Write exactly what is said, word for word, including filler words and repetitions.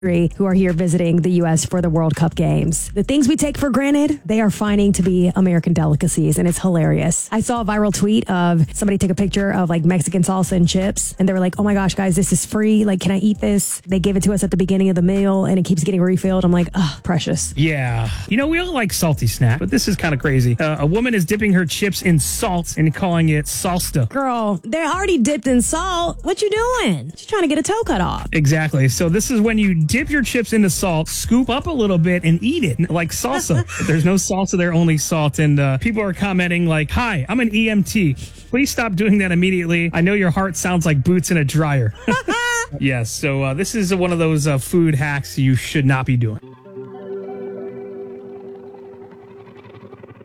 who are here visiting the U S for the World Cup games. The things we take for granted, they are finding to be American delicacies, and it's hilarious. I saw a viral tweet of somebody took a picture of like Mexican salsa and chips, and they were like, oh my gosh, guys, this is free. Like, can I eat this? They gave it to us at the beginning of the meal, and it keeps getting refilled. I'm like, oh, precious. Yeah. You know, we all like salty snacks, but this is kind of crazy. Uh, a woman is dipping her chips in salt and calling it salsa. Girl, they're already dipped in salt. What you doing? She's trying to get a toe cut off. Exactly. So this is when you dip your chips into salt, scoop up a little bit, and eat it like salsa. There's no salsa there, only salt. And uh, people are commenting like, hi, I'm an E M T. Please stop doing that immediately. I know your heart sounds like boots in a dryer. Yes, so uh, this is one of those uh, food hacks you should not be doing.